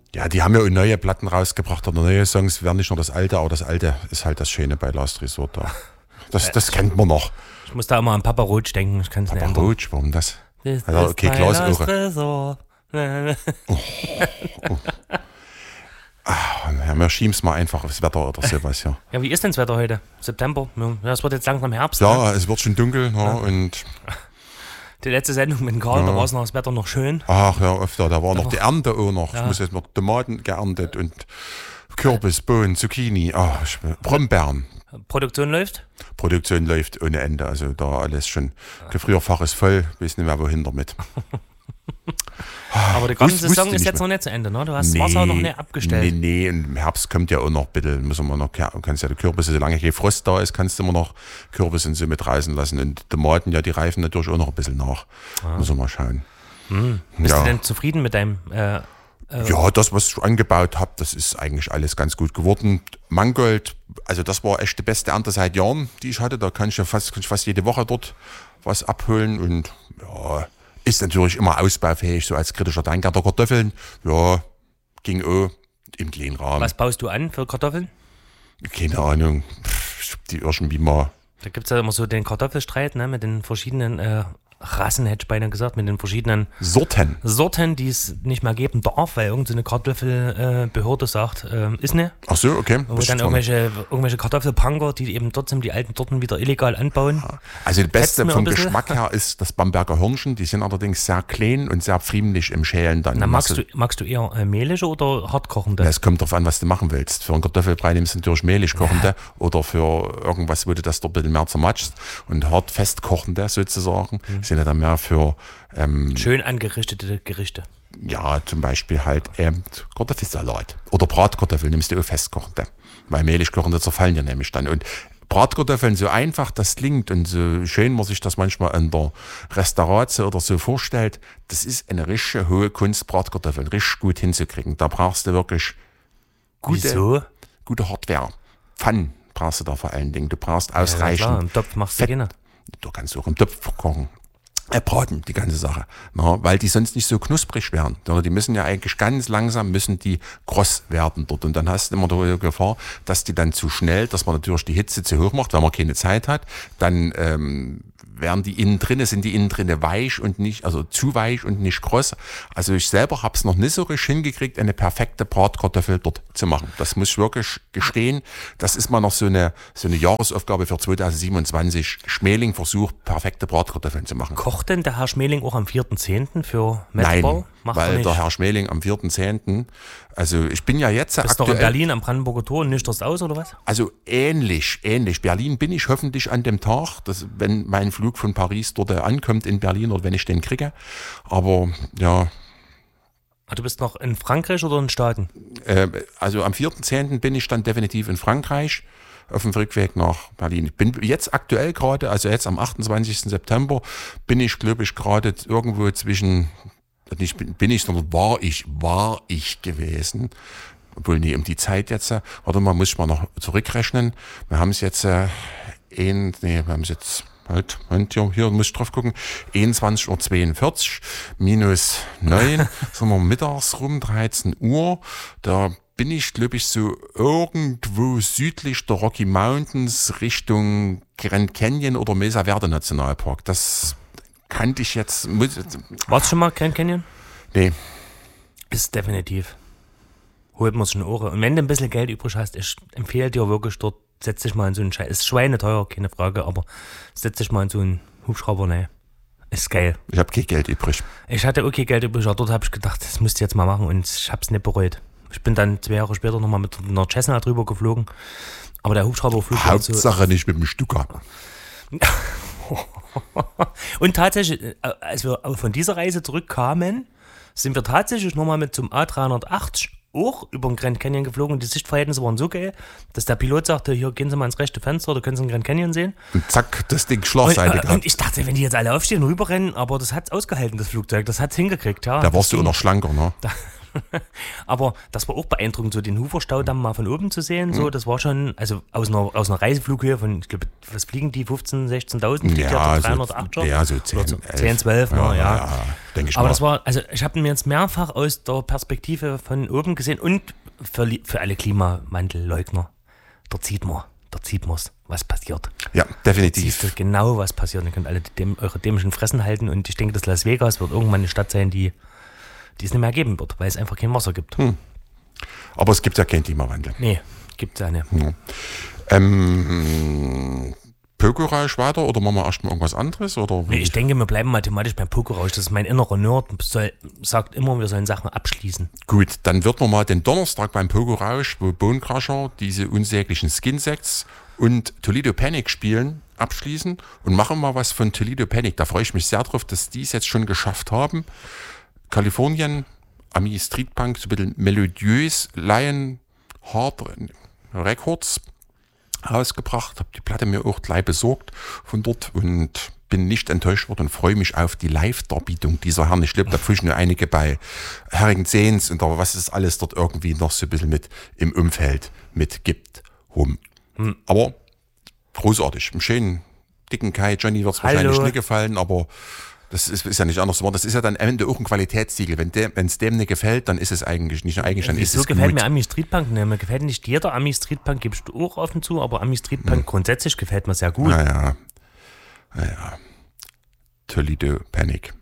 Ja, die haben ja auch neue Platten rausgebracht oder neue Songs, wären nicht nur das Alte, aber das Alte ist halt das Schöne bei Last Resort da. Das kennt man noch. Ich muss da immer an Papa Roach denken, ich kann es nicht ändern. Papa Roach, warum das? Das Also, ist okay, mein Glasohre. Last Resort. Ja, wir schieben es mal einfach aufs Wetter oder sowas, ja. Ja, wie ist denn das Wetter heute? September? Ja, es wird jetzt langsam Herbst. Ja, es wird schon dunkel, ja, und... Die letzte Sendung mit dem Karl, da war es noch das Wetter noch schön. Ach ja, öfter, da war noch die Ernte auch noch. Ich muss jetzt noch Tomaten geerntet und Kürbis, Bohnen, Zucchini, Brombeeren. Produktion läuft? Produktion läuft ohne Ende, also da alles schon. Gefrierfach ist voll, weiß nicht mehr wohin damit. Aber die ganze Saison ist jetzt noch nicht zu Ende, ne? Du hast das Wasser noch nicht abgestellt. Nee, und im Herbst kommt ja auch noch ein bisschen, müssen wir noch, kannst ja die Kürbisse, solange kein Frost da ist, kannst du immer noch Kürbisse und so mit reißen lassen. Und Tomaten, ja, die reifen natürlich auch noch ein bisschen nach. Müssen wir mal schauen. Bist du denn zufrieden mit deinem... Ja, das, was ich angebaut habe, das ist eigentlich alles ganz gut geworden. Mangold, also das war echt die beste Ernte seit Jahren, die ich hatte. Da kann ich ja fast jede Woche dort was abholen. Und ja, ist natürlich immer ausbaufähig, so als kritischer Denker. Der Kartoffeln, ja, ging auch im kleinen Rahmen. Was baust du an für Kartoffeln? Keine Ahnung, die irgendwie mal. Da gibt es ja immer so den Kartoffelstreit, ne, mit den verschiedenen Rassen, hätte ich beinahe gesagt, mit den verschiedenen Sorten, die es nicht mehr geben darf, weil irgendeine Kartoffelbehörde sagt, ist nicht. Ach so, okay. Wo dann irgendwelche Kartoffelpunker, die eben trotzdem die alten Sorten wieder illegal anbauen. Also das Beste vom Geschmack her ist das Bamberger Hörnchen, die sind allerdings sehr klein und sehr pfriemlich im Schälen dann. Na, magst du eher mehlige oder hartkochende? Es kommt darauf an, was du machen willst. Für einen Kartoffelbrei nimmst du natürlich mehlig kochende oder für irgendwas, wo du das dort ein bisschen mehr zermatschst und hart festkochende sozusagen. Sind ja dann mehr für schön angerichtete Gerichte. Ja, zum Beispiel halt Kartoffelsalat oder Bratkartoffeln nimmst du auch festkochende, weil mehlig kochende zerfallen ja nämlich dann. Und Bratkartoffeln, so einfach das klingt und so schön man sich das manchmal in der Restauration oder so vorstellt, das ist eine richtige hohe Kunst, Bratkartoffeln richtig gut hinzukriegen. Da brauchst du wirklich gute Hardware. Pfannen brauchst du da vor allen Dingen. Du brauchst ausreichend. Ja, klar, im Topf machst du gerne. Du kannst auch im Topf kochen. Braten, die ganze Sache. Na, weil die sonst nicht so knusprig werden. Die müssen ja eigentlich ganz langsam, müssen die kross werden dort. Und dann hast du immer die Gefahr, dass die dann zu schnell, dass man natürlich die Hitze zu hoch macht, weil man keine Zeit hat. Dann sind die innen drinne weich und nicht, also zu weich und nicht kross. Also ich selber habe es noch nicht so richtig hingekriegt, eine perfekte Bratkartoffel dort zu machen. Das muss ich wirklich gestehen. Das ist mal noch so eine Jahresaufgabe für 2027. Schmeling versucht, perfekte Bratkartoffeln zu machen. Kocht denn der Herr Schmeling auch am 4.10. für Metzbau? Nein, weil der Herr Schmeling am 4.10., also ich bin ja jetzt bist doch in Berlin am Brandenburger Tor und nüchterst aus, oder was? Also ähnlich. Berlin bin ich hoffentlich an dem Tag, wenn mein Flug von Paris dort ankommt in Berlin oder wenn ich den kriege. Aber ja. Du bist noch in Frankreich oder in den Staaten? Also am 4.10. bin ich dann definitiv in Frankreich auf dem Rückweg nach Berlin. Ich bin jetzt aktuell gerade, also jetzt am 28. September, bin ich, glaube ich, gerade irgendwo zwischen, war ich gewesen. Obwohl, nee, um die Zeit jetzt, warte mal, muss ich mal noch zurückrechnen. Wir haben es jetzt, hier muss ich drauf gucken, 21.42 Uhr minus 9, sind wir mittags rum, 13 Uhr, da bin ich, glaube ich, so irgendwo südlich der Rocky Mountains Richtung Grand Canyon oder Mesa Verde Nationalpark. Das kannte ich jetzt. Warst du schon mal Grand Canyon? Nee. Ist definitiv. Holt man sich eine Ohren. Und wenn du ein bisschen Geld übrig hast, ich empfehle dir wirklich dort, setz dich mal in so einen Scheiß. Ist schweineteuer, keine Frage, aber setz dich mal in so einen Hubschrauber, ne. Ist geil. Ich habe kein Geld übrig. Ich hatte auch kein Geld übrig, aber dort habe ich gedacht, das musst du jetzt mal machen und ich habe es nicht bereut. Ich bin dann 2 Jahre später nochmal mit einer Cessna drüber geflogen. Aber der Hubschrauberflug Hauptsache nicht mit dem Stuka. Und tatsächlich, als wir von dieser Reise zurückkamen, sind wir tatsächlich nochmal mit zum A380 auch über den Grand Canyon geflogen. Und die Sichtverhältnisse waren so geil, dass der Pilot sagte, hier gehen Sie mal ins rechte Fenster, da können Sie den Grand Canyon sehen. Und zack, das Ding schlafseitig. Und ich dachte, wenn die jetzt alle aufstehen und rüberrennen, aber das hat's ausgehalten, das Flugzeug, das hat's hingekriegt. Ja. Da warst du auch noch schlanker, ne? Aber das war auch beeindruckend, so den Hufer-Staudamm mal von oben zu sehen. So, das war schon, also aus einer Reiseflughöhe von, ich glaube, was fliegen die, 15.000, 16.000? Ja, der 308er? Ja, so 10, 10 12, ja. Denke ich Aber mal. das war, also ich habe ihn jetzt mehrfach aus der Perspektive von oben gesehen und für alle Klimawandelleugner, dort sieht man's, was passiert. Ja, definitiv. Siehst du genau, was passiert. Ihr könnt alle eure dämischen Fressen halten und ich denke, dass Las Vegas wird irgendwann eine Stadt sein, die es nicht mehr geben wird, weil es einfach kein Wasser gibt. Aber es gibt ja keinen Klimawandel. Nee, gibt es ja nicht. Pokerausch weiter oder machen wir erstmal irgendwas anderes? Oder Nee, ich denke, wir bleiben mathematisch beim Pokerausch. Das ist mein innerer Nerd, sagt immer, wir sollen Sachen abschließen. Gut, dann wird man mal den Donnerstag beim Pokerausch, wo Bone Crusher diese unsäglichen Skin-Sets und Toledo Panic spielen, abschließen und machen mal was von Toledo Panic. Da freue ich mich sehr drauf, dass die es jetzt schon geschafft haben. Kalifornien, Ami Street Punk, so ein bisschen melodiös, Lionheart Records rausgebracht, habe die Platte mir auch gleich besorgt von dort und bin nicht enttäuscht worden und freue mich auf die Live-Darbietung dieser Herren. Ich glaube, da pfuschen nur einige bei Herring Zehns und was es alles dort irgendwie noch so ein bisschen mit im Umfeld mit gibt. Aber großartig, im schönen dicken Kai. Johnny wird es wahrscheinlich nicht gefallen, aber das ist ja nicht anders geworden. Das ist ja dann am Ende auch ein Qualitätssiegel. Wenn es dem nicht gefällt, dann ist es eigentlich nicht nur eigentlich, dann ist es gut. So gefällt mir Ami Street Punk nicht. Mir gefällt nicht jeder Ami Street Punk, gibst du auch offen zu, aber Ami Street Punk grundsätzlich gefällt mir sehr gut. Naja. Toledo Panic.